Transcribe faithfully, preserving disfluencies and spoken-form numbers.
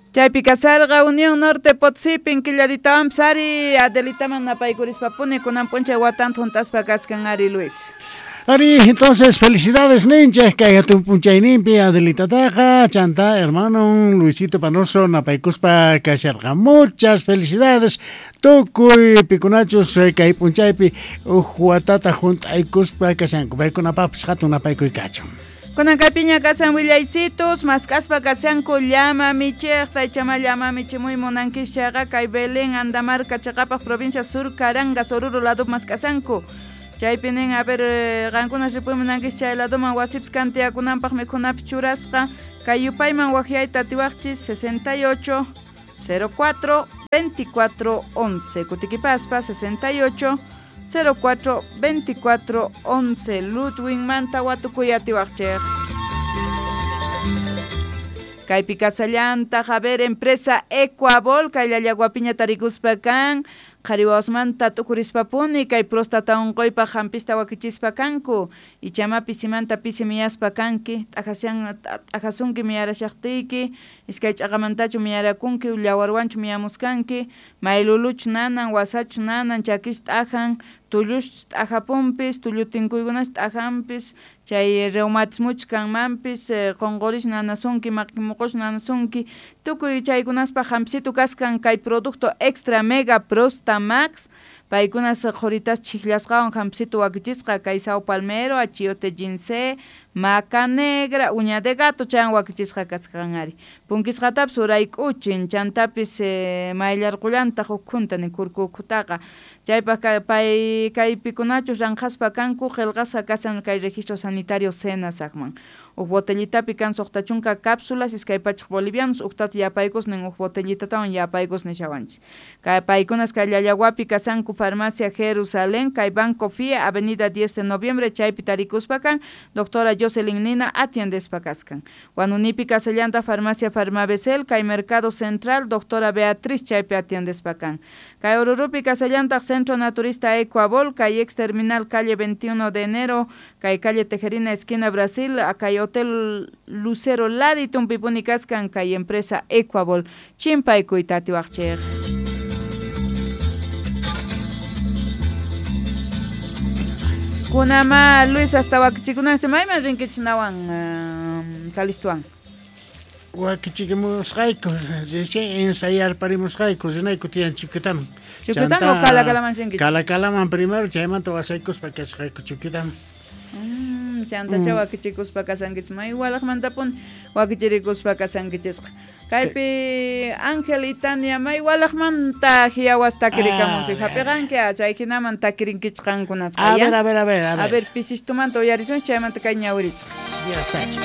Chaypi kasarqa Unión Norte Potsipin killaditaman sari Adelitaman napaykurispapuni kunan puncha watan juntaspa kaskan Ari Luis. Ari, entonces felicidades ninja, que haya tu punchainimpi Adelita Taja, Chanta, hermano Luisito Panoso, Napaykuspa, Kasharga, muchas felicidades. Tokuy pikunachos que hay punchaipi Juatata junta Aykuspa, Kasanko, Baikuna Paps, Hatu Napaykuy Kacho. Kunan kapiña kasan willaycitos, maskaspa kasanku llama michej, taychama llama michimuy monankishaga, kay Belén, Andamar, Cachacapa, provincia Sur, Caranga, Soruro, lado maskasanku. Chaypinin a ver gankuna ripumunankish chay ladoman wasips kantiakunanpaq mikhunapis churasqa kayupayman wajiayta tiwaqchis sesenta y ocho cero cuatro veinticuatro once kutikipaspa sesenta y ocho cero cuatro veinticuatro once Ludwig manta watukuya tiwaqchej. Kaypi kasallanta haber empresa Ecuabol kayllallaguapiña tarikuspa kan qhariwasmanta tukurispapuni kay prostata unquypa hampista wakichispa kanku ichama pisimanta pisimiyaspa kanki t'aqashan t'aqasunki miyarashaqtiyki iskay ch'aqamantachu miyarakunki llawarwanchu miyamuskanki mayluluchu nanan wasachu nanan chakish t'aqan tullush t'aqapunpis tullutinkuykunash t'aqanpis chay reumatismuchu kanmanpis qonqorish nanasunki maqimuqush nanasunki tukuy chaykunaspa hampisitu kaskan kay producto extra mega prosta max paykunas qhuritas chiklasqawan hampisitu wakichisqa kay Sao Palmero, achiote ginseng, maca negra, uña de gato chan wakichisqa kasqanari punkisqatapas uraykuchin chantapis eh, mayllarqullanta hukk'unta nikurkukutaqa chaypa pay kaypikunachus ranqaspa kanku qillqasqa kasan kay registro sanitario Sena saqman uj botellitapi kan suqtachunka cápsulas iskay pachaq bolivianos uqtata yapaykus nin uj botellitatawan yapaykus nishawanchis kay paykunas kay llallawapi kasanku farmacia Jerusalén kay Banco Fia avenida diez de noviembre chaypi tarikuspa kan doctora Jocelyn Nina atiendespa kaskan wanunipi kasallanta farmacia Farmabesel kay mercado central doctora Beatriz chaypi atiendespa kan kay Ururupi kasallanta centro naturista Ecuabol kay ex terminal calle veintiuno de enero kay calle Tejerina esquina Brasil kay hotel Lucero laditum pipuni kaskan kay empresa Ecuabol chimpaykuy tatiwaqchej. Kunama Luis hasta wakichikuna este mayman rinkichinawang uh, kalistuan. Wakichikimusqaykus, ensayar parimusqaykus, rinayku tiyan chikutam. Chikutam o kala kalaman rinkich? Kala kalaman primero, chaymanta wasaykuspa kasqayku chikutam. Mm, chantacha mm. wakichikuspa kasankichisma igualaqmantapun wakichirikuspa kasankichisqa. Kaypi Ángel y Tania may walaqmanta hiyawas takirikamunsi hapiqanki chay hinaman takirinkichqankunasqa. A ver, a ver, a ver, a ver. A ver, pisistumanta uyarisun chaymanta kay ñawirisqa. Ya está.